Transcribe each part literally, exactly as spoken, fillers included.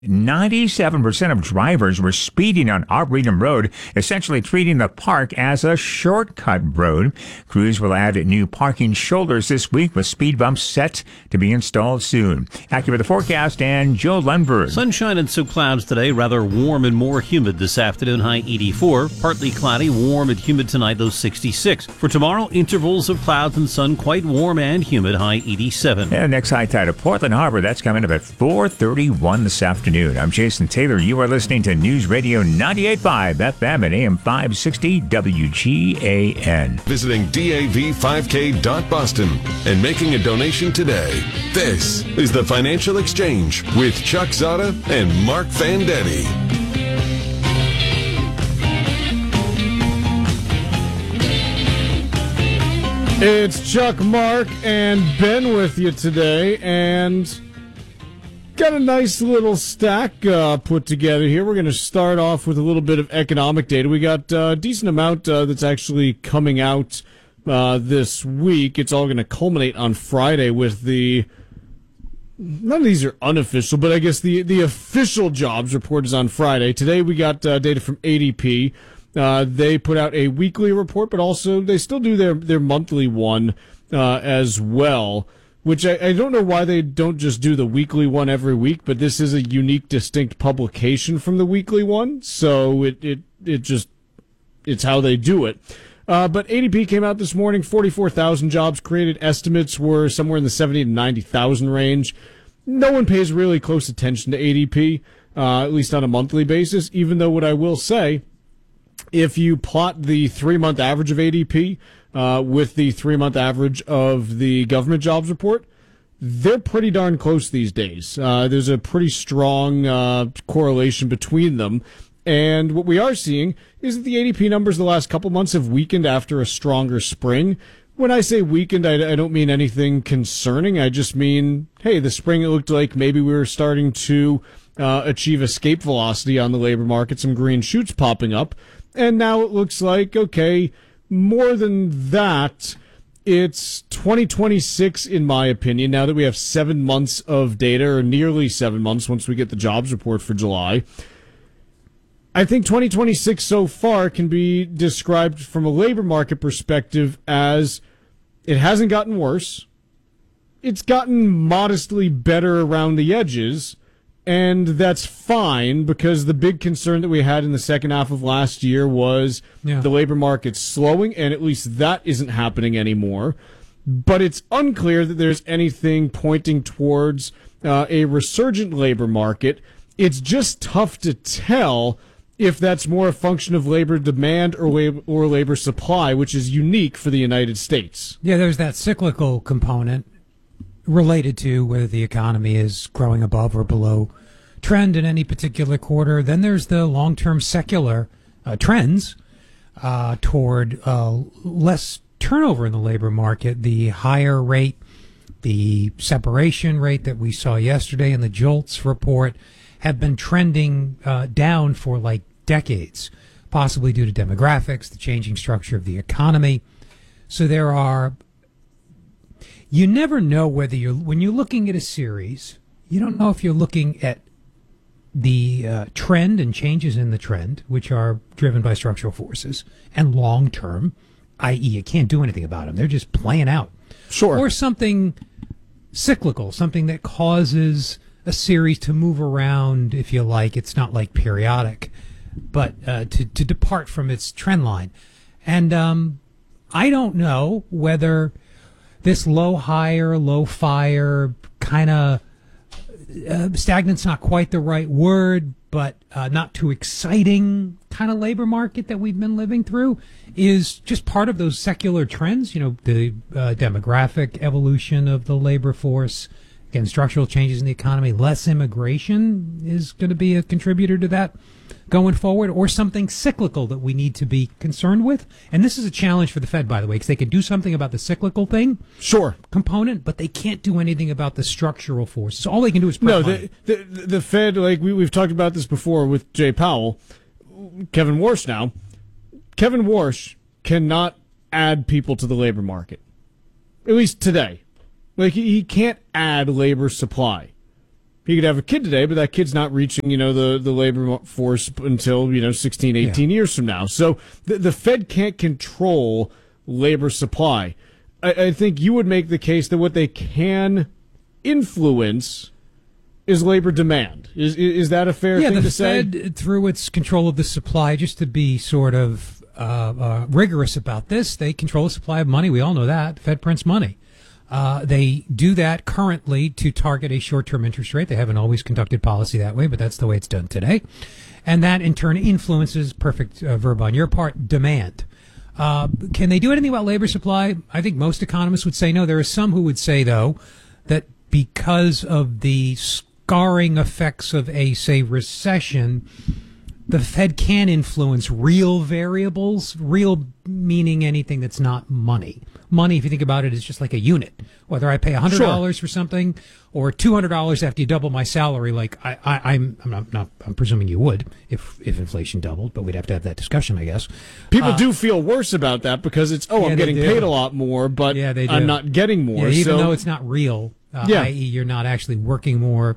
ninety-seven percent of drivers were speeding on Arboretum Road, essentially treating the park as a shortcut road. Crews will add new parking shoulders this week with speed bumps set to be installed soon. Accurate the forecast and Joe Lundberg. Sunshine and some clouds today, rather warm and more humid this afternoon, high eighty-four. Partly cloudy, warm and humid tonight, low sixty-six. For tomorrow, intervals of clouds and sun, quite warm and humid, high eighty-seven. And next high tide of Portland Harbor, that's coming up at four thirty-one this afternoon. I'm Jason Taylor. You are listening to News Radio ninety-eight point five F M and A M five sixty W G A N. Visiting D A V five K dot Boston and making a donation today. This is the Financial Exchange with Chuck Zada and Mark Fandetti. It's Chuck, Mark, and Ben with you today, and got a nice little stack uh, put together here. We're going to start off with a little bit of economic data. We got uh, a decent amount uh, that's actually coming out uh, this week. It's all going to culminate on Friday with the, none of these are unofficial, but I guess the, the official jobs report is on Friday. Today we got uh, data from A D P. Uh, they put out a weekly report, but also they still do their, their monthly one uh, as well. Which I, I don't know why they don't just do the weekly one every week, but this is a unique, distinct publication from the weekly one, so it it, it just, it's how they do it. Uh, but A D P came out this morning, forty-four thousand jobs created. Estimates were somewhere in the seventy to ninety thousand range. No one pays really close attention to A D P, uh, at least on a monthly basis, even though what I will say, if you plot the three-month average of A D P, Uh, with the three-month average of the government jobs report, they're pretty darn close these days. Uh, there's a pretty strong uh, correlation between them. And what we are seeing is that the A D P numbers the last couple months have weakened after a stronger spring. When I say weakened, I, I don't mean anything concerning. I just mean, hey, the spring it looked like maybe we were starting to uh, achieve escape velocity on the labor market, some green shoots popping up. And now it looks like, okay, more than that, it's twenty twenty-six, in my opinion, now that we have seven months of data, or nearly seven months once we get the jobs report for July. I think twenty twenty-six so far can be described from a labor market perspective as it hasn't gotten worse. It's gotten modestly better around the edges. And that's fine, because the big concern that we had in the second half of last year was yeah. the labor market slowing, and at least that isn't happening anymore. But it's unclear that there's anything pointing towards uh, a resurgent labor market. It's just tough to tell if that's more a function of labor demand or labor, or labor supply, which is unique for the United States. Yeah, there's that cyclical component related to whether the economy is growing above or below trend in any particular quarter. Then there's the long-term secular uh, trends uh, toward uh, less turnover in the labor market, the higher rate, the separation rate that we saw yesterday in the JOLTS report have been trending uh, down for like decades, possibly due to demographics, the changing structure of the economy. So there are You never know whether you're, when you're looking at a series, you don't know if you're looking at the uh, trend and changes in the trend, which are driven by structural forces, and long-term, that is you can't do anything about them. They're just playing out. Sure. Or something cyclical, something that causes a series to move around, if you like. It's not like periodic, but uh, to, to depart from its trend line. And um, I don't know whether this low hire, low fire kind of uh, stagnant's not quite the right word, but uh, not too exciting kind of labor market that we've been living through is just part of those secular trends. You know, the uh, demographic evolution of the labor force, again, structural changes in the economy, less immigration is going to be a contributor to that going forward, or something cyclical that we need to be concerned with. And this is a challenge for the Fed, by the way, because they can do something about the cyclical thing, sure, component, but they can't do anything about the structural forces. All they can do is print no. money. The, the the Fed, like we we've talked about this before with Jay Powell, Kevin Warsh. Now, Kevin Warsh cannot add people to the labor market, at least today. Like he, he can't add labor supply. He could have a kid today, but that kid's not reaching, you know, the, the labor force until, you know, sixteen, eighteen yeah. years from now. So the, the Fed can't control labor supply. I, I think you would make the case that what they can influence is labor demand. Is is that a fair yeah, thing to say? Yeah, the Fed, through its control of the supply, just to be sort of uh, uh, rigorous about this, they control the supply of money. We all know that. The Fed prints money. Uh, they do that currently to target a short-term interest rate. They haven't always conducted policy that way, but that's the way it's done today. And that, in turn, influences, perfect uh, verb on your part, demand. Uh, can they do anything about labor supply? I think most economists would say no. There are some who would say, though, that because of the scarring effects of a, say, recession, the Fed can influence real variables, real meaning anything that's not money. Money, if you think about it, is just like a unit. Whether I pay one hundred dollars sure. for something or two hundred dollars after you double my salary, like I, I, I'm, I'm not, not, I'm presuming you would if, if inflation doubled, but we'd have to have that discussion, I guess. People uh, do feel worse about that because it's, oh, yeah, I'm getting paid a lot more, but yeah, they do. I'm not getting more. Yeah, even so. though it's not real, uh, yeah. that is you're not actually working more.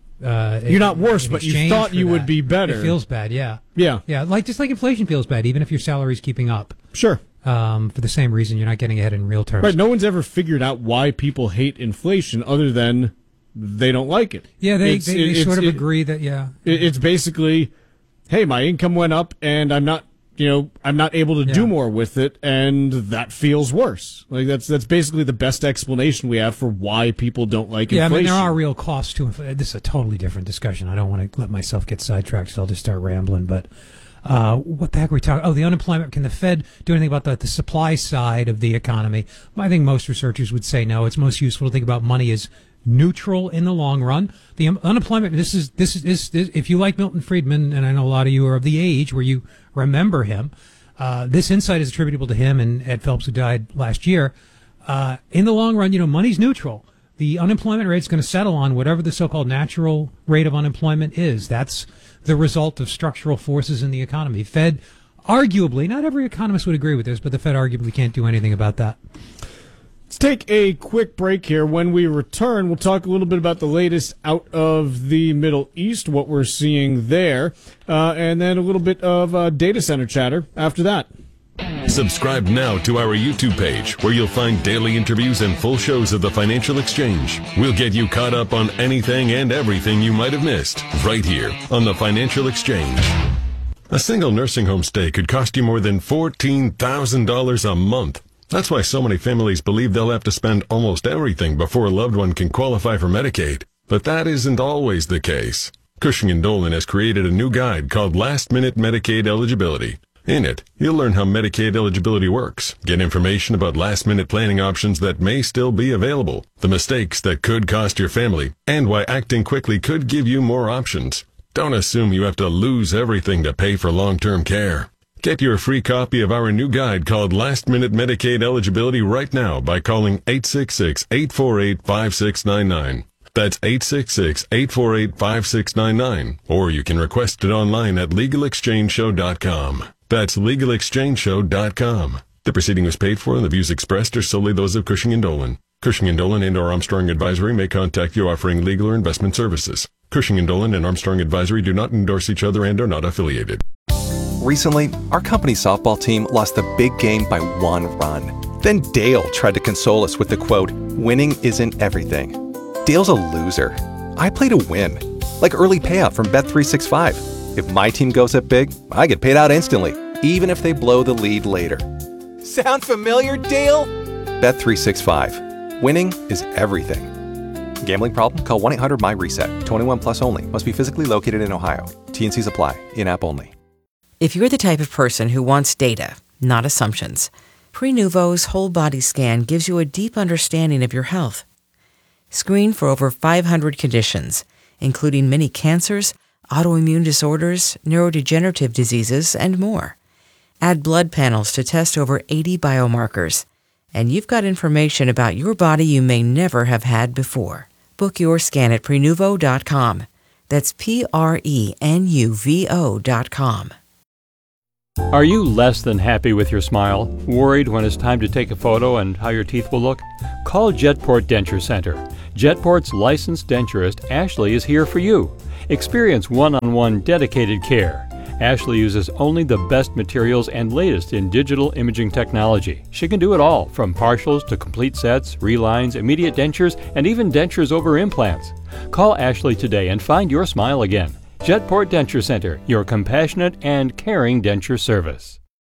Uh, You're not worse, but you thought you that. would be better. It feels bad, yeah. Yeah. Yeah, like just like inflation feels bad, even if your salary's keeping up. Sure. Um, for the same reason you're not getting ahead in real terms. Right, no one's ever figured out why people hate inflation other than they don't like it. Yeah, they, they, they it, sort of it, agree that, yeah. It, it's basically, hey, my income went up and I'm not, you know, I'm not able to yeah. do more with it, and that feels worse. Like that's that's basically the best explanation we have for why people don't like yeah, inflation. Yeah, I mean, there are real costs to inflation. This is a totally different discussion. I don't want to let myself get sidetracked, so I'll just start rambling, but... Uh, what the heck are we talking? Oh, the unemployment. Can the Fed do anything about the, the supply side of the economy? I think most researchers would say no. It's most useful to think about money as neutral in the long run. The um, unemployment. This is this is this, this. If you like Milton Friedman, and I know a lot of you are of the age where you remember him, uh, this insight is attributable to him and Ed Phelps, who died last year. Uh, in the long run, you know, money's neutral. The unemployment rate is going to settle on whatever the so-called natural rate of unemployment is. That's the result of structural forces in the economy. Fed, arguably, not every economist would agree with this, but the Fed arguably can't do anything about that. Let's take a quick break here. When we return, we'll talk a little bit about the latest out of the Middle East, what we're seeing there, uh, and then a little bit of uh, data center chatter after that. Subscribe now to our YouTube page, where you'll find daily interviews and full shows of the Financial Exchange. We'll get you caught up on anything and everything you might have missed, right here on the Financial Exchange. A single nursing home stay could cost you more than fourteen thousand dollars a month. That's why so many families believe they'll have to spend almost everything before a loved one can qualify for Medicaid. But that isn't always the case. Cushing and Dolan has created a new guide called Last Minute Medicaid Eligibility. In it, you'll learn how Medicaid eligibility works, get information about last-minute planning options that may still be available, the mistakes that could cost your family, and why acting quickly could give you more options. Don't assume you have to lose everything to pay for long-term care. Get your free copy of our new guide called Last Minute Medicaid Eligibility right now by calling eight six six, eight four eight, five six nine nine. That's eight six six, eight four eight, five six nine nine, or you can request it online at legal exchange show dot com. That's legal exchange show dot com. The proceeding was paid for and the views expressed are solely those of Cushing and Dolan. Cushing and Dolan and or Armstrong Advisory may contact you offering legal or investment services. Cushing and Dolan and Armstrong Advisory do not endorse each other and are not affiliated. Recently, our company softball team lost the big game by one run. Then Dale tried to console us with the quote, "Winning isn't everything." Dale's a loser. I play to win. Like early payout from Bet three sixty-five. If my team goes up big, I get paid out instantly, even if they blow the lead later. Sound familiar, Dale? Bet three sixty-five. Winning is everything. Gambling problem? Call one eight hundred my reset. twenty-one plus only. Must be physically located in Ohio. T and Cs apply. In-app only. If you're the type of person who wants data, not assumptions, Prenuvo's whole body scan gives you a deep understanding of your health. Screen for over five hundred conditions, including many cancers, autoimmune disorders, neurodegenerative diseases, and more. Add blood panels to test over eighty biomarkers, and you've got information about your body you may never have had before. Book your scan at Prenuvo dot com. That's P R E N U V O dot com. Are you less than happy with your smile? Worried when it's time to take a photo and how your teeth will look? Call Jetport Denture Center. Jetport's licensed denturist, Ashley, is here for you. Experience one-on-one dedicated care. Ashley uses only the best materials and latest in digital imaging technology. She can do it all, from partials to complete sets, relines, immediate dentures, and even dentures over implants. Call Ashley today and find your smile again. Jetport Denture Center, your compassionate and caring denture service.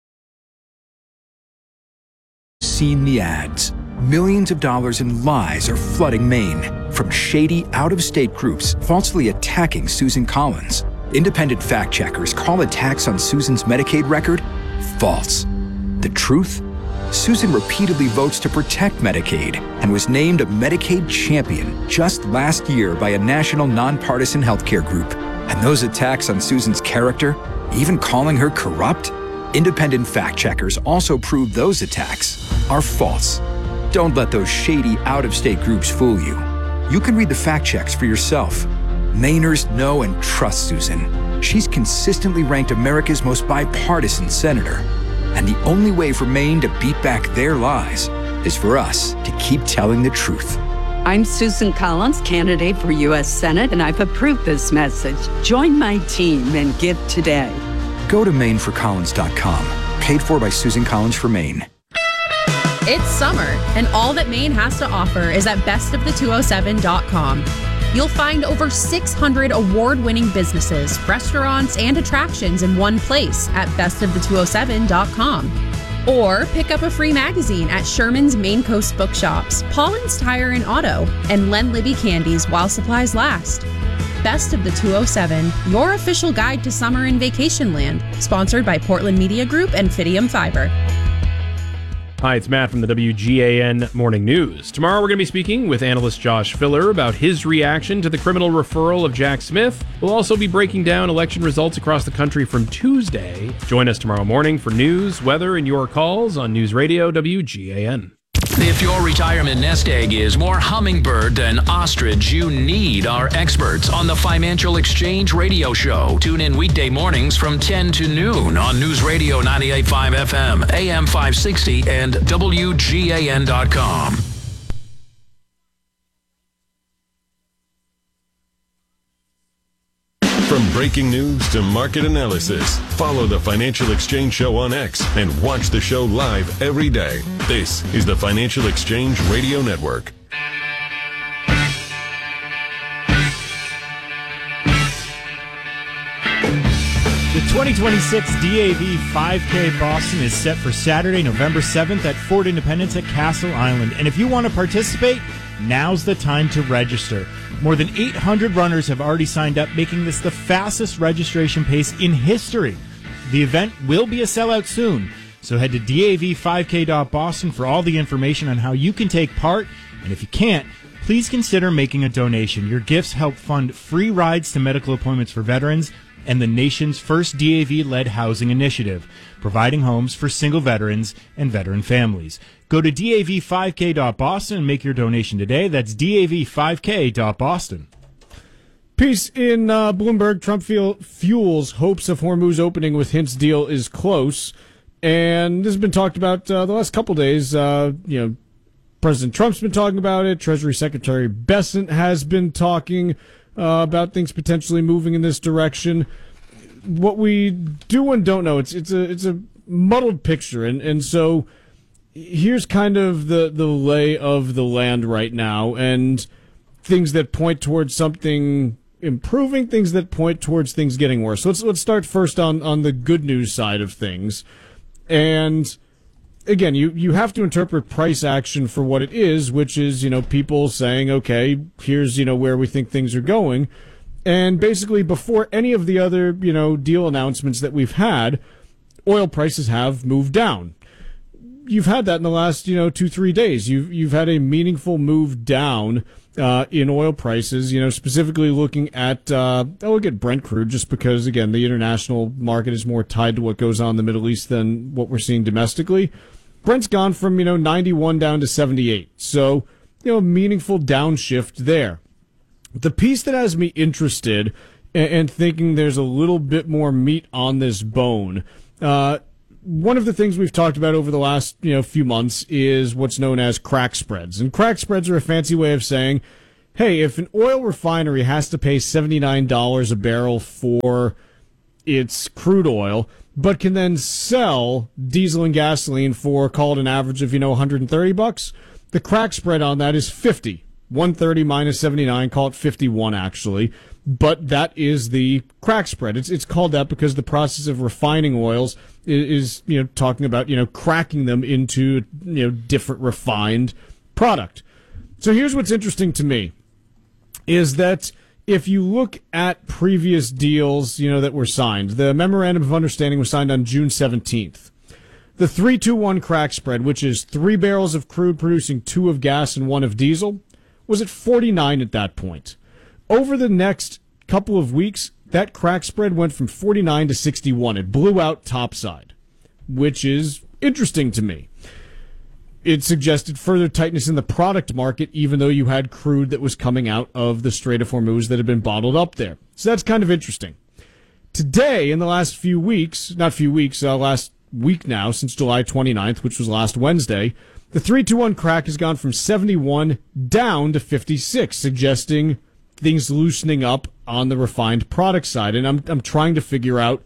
Seen the ads. Millions of dollars in lies are flooding Maine from shady, out-of-state groups falsely attacking Susan Collins. Independent fact-checkers call attacks on Susan's Medicaid record false. The truth? Susan repeatedly votes to protect Medicaid and was named a Medicaid champion just last year by a national nonpartisan healthcare group. And those attacks on Susan's character, even calling her corrupt? Independent fact-checkers also prove those attacks are false. Don't let those shady, out-of-state groups fool you. You can read the fact checks for yourself. Mainers know and trust Susan. She's consistently ranked America's most bipartisan senator. And the only way for Maine to beat back their lies is for us to keep telling the truth. I'm Susan Collins, candidate for U S Senate, and I've approved this message. Join my team and give today. Go to Maine for Collins dot com. Paid for by Susan Collins for Maine. It's summer, and all that Maine has to offer is at best of the two oh seven dot com. You'll find over six hundred award-winning businesses, restaurants, and attractions in one place at best of the two oh seven dot com. Or pick up a free magazine at Sherman's Maine Coast Bookshops, Paulin's Tire and Auto, and Len Libby Candies while supplies last. Best of the two oh seven, your official guide to summer in vacation land. Sponsored by Portland Media Group and Fidium Fiber. Hi, it's Matt from the W G A N Morning News. Tomorrow we're going to be speaking with analyst Josh Filler about his reaction to the criminal referral of Jack Smith. We'll also be breaking down election results across the country from Tuesday. Join us tomorrow morning for news, weather, and your calls on News Radio W G A N. If your retirement nest egg is more hummingbird than ostrich, you need our experts on the Financial Exchange Radio Show. Tune in weekday mornings from ten to noon on News Radio ninety-eight point five F M, A M five sixty, and W G A N dot com. From breaking news to market analysis, follow the Financial Exchange Show on X and watch the show live every day. This is the Financial Exchange Radio Network. The twenty twenty-six D A V five K Boston is set for Saturday, November seventh at Fort Independence at Castle Island. And if you want to participate, now's the time to register. More than eight hundred runners have already signed up, making this the fastest registration pace in history. The event will be a sellout soon, so head to D A V five K dot Boston for all the information on how you can take part. And if you can't, please consider making a donation. Your gifts help fund free rides to medical appointments for veterans and the nation's first D A V-led housing initiative, providing homes for single veterans and veteran families. Go to D A V five K dot Boston and make your donation today. That's D A V five K dot Boston. Piece in uh, Bloomberg, Trump fuel, fuels hopes of Hormuz opening with hints deal is close. And this has been talked about uh, the last couple days. Uh, you know, President Trump's been talking about it. Treasury Secretary Bessent has been talking uh, about things potentially moving in this direction. What we do and don't know, it's it's a it's a muddled picture, and and so here's kind of the the lay of the land right now, and things that point towards something improving, things that point towards things getting worse. So let's let's start first on on the good news side of things, and again, you, you have to interpret price action for what it is, which is, you know, people saying, okay, here's, you know, where we think things are going. And basically, before any of the other, you know, deal announcements that we've had, oil prices have moved down. You've had that in the last, you know, two, three days. You've, you've had a meaningful move down uh, in oil prices, you know, specifically looking at, uh, I'll look at Brent crude just because, again, the international market is more tied to what goes on in the Middle East than what we're seeing domestically. Brent's gone from, you know, ninety-one down to seventy-eight. So, you know, meaningful downshift there. The piece that has me interested and, and thinking there's a little bit more meat on this bone, uh, one of the things we've talked about over the last, you know, few months is what's known as crack spreads. And crack spreads are a fancy way of saying hey, if an oil refinery has to pay seventy-nine dollars a barrel for its crude oil, but can then sell diesel and gasoline for, call it an average of, you know, one hundred thirty bucks, the crack spread on that is fifty. one thirty minus seventy-nine, call it fifty-one actually. But that is the crack spread. It's it's called that because the process of refining oils is, is you know talking about you know cracking them into you know different refined product. So here's what's interesting to me is that if you look at previous deals you know that were signed, the memorandum of understanding was signed on June seventeenth. The three two one crack spread, which is three barrels of crude producing two of gas and one of diesel, was at forty-nine at that point. Over the next couple of weeks, that crack spread went from forty-nine to sixty-one. It blew out topside, which is interesting to me. It suggested further tightness in the product market, even though you had crude that was coming out of the Strait of Hormuz that had been bottled up there. So that's kind of interesting. Today, in the last few weeks, not few weeks, uh, last week now, since July twenty-ninth, which was last Wednesday, the three two one crack has gone from seventy-one down to fifty-six, suggesting things loosening up on the refined product side. And I'm I'm trying to figure out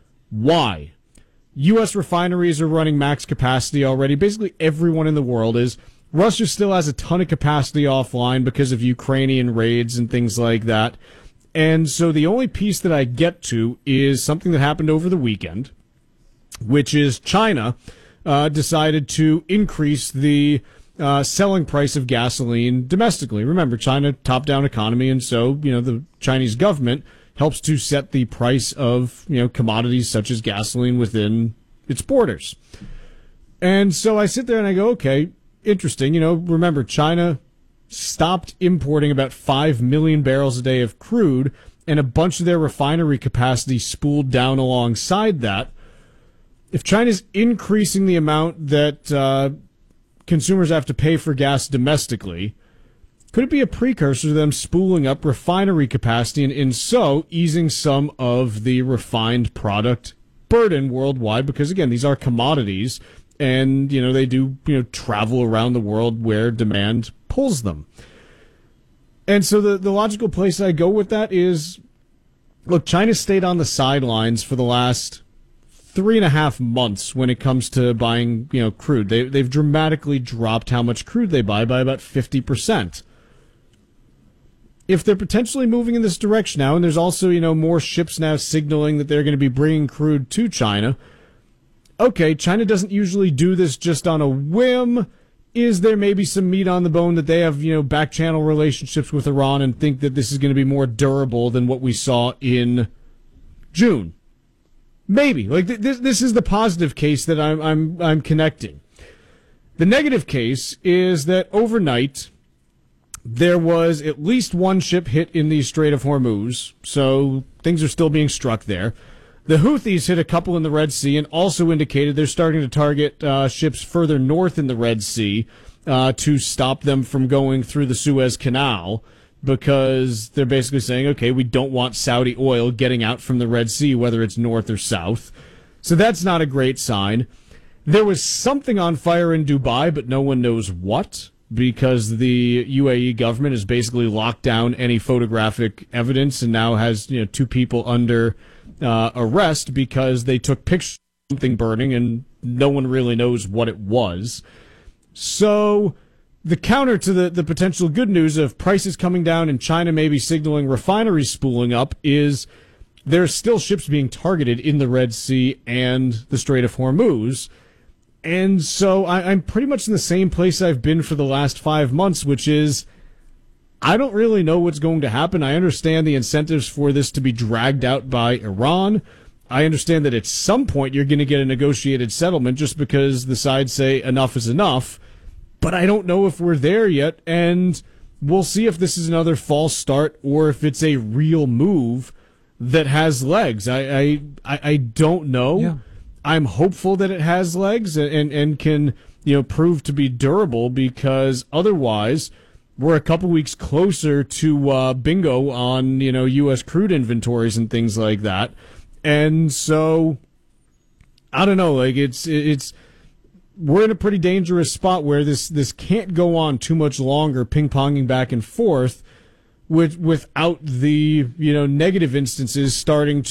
why. U S refineries are running max capacity already. Basically everyone in the world is. Russia still has a ton of capacity offline because of Ukrainian raids and things like that. And so the only piece that I get to is something that happened over the weekend, which is China uh, decided to increase the Uh, selling price of gasoline domestically. Remember, China, top-down economy, and so, you know, the Chinese government helps to set the price of, you know, commodities such as gasoline within its borders. And so I sit there and I go, okay, interesting. You know, remember, China stopped importing about five million barrels a day of crude, and a bunch of their refinery capacity spooled down alongside that. If China's increasing the amount that uh, consumers have to pay for gas domestically, could it be a precursor to them spooling up refinery capacity and in so easing some of the refined product burden worldwide? Because again, these are commodities and, you know, they do, you know, travel around the world where demand pulls them. And so the, the logical place I go with that is, look, China stayed on the sidelines for the last three and a half months when it comes to buying, you know, crude. They, they've dramatically dropped how much crude they buy by about fifty percent. If they're potentially moving in this direction now, and there's also, you know, more ships now signaling that they're going to be bringing crude to China, okay, China doesn't usually do this just on a whim. Is there maybe some meat on the bone that they have, you know, back channel relationships with Iran and think that this is going to be more durable than what we saw in June? Maybe. Like th- this this is the positive case that I'm I'm I'm connecting. The negative case is that overnight there was at least one ship hit in the Strait of Hormuz, so things are still being struck there. The Houthis hit a couple in the Red Sea and also indicated they're starting to target uh, ships further north in the Red Sea uh, to stop them from going through the Suez Canal, because they're basically saying, okay, we don't want Saudi oil getting out from the Red Sea, whether it's north or south. So that's not a great sign. There was something on fire in Dubai, but no one knows what, because the U A E government has basically locked down any photographic evidence and now has, you know, two people under uh, arrest because they took pictures of something burning and no one really knows what it was. So the counter to the, the potential good news of prices coming down and China maybe signaling refineries spooling up is there's still ships being targeted in the Red Sea and the Strait of Hormuz. And so I, I'm pretty much in the same place I've been for the last five months, which is I don't really know what's going to happen. I understand the incentives for this to be dragged out by Iran. I understand that at some point you're going to get a negotiated settlement just because the sides say enough is enough. But I don't know if we're there yet, and we'll see if this is another false start or if it's a real move that has legs. I I, I don't know. Yeah. I'm hopeful that it has legs and, and can, you know, prove to be durable, because otherwise we're a couple weeks closer to uh, bingo on, you know, U S crude inventories and things like that. And so I don't know, like it's it's we're in a pretty dangerous spot where this, this can't go on too much longer, ping-ponging back and forth, with without the you know negative instances starting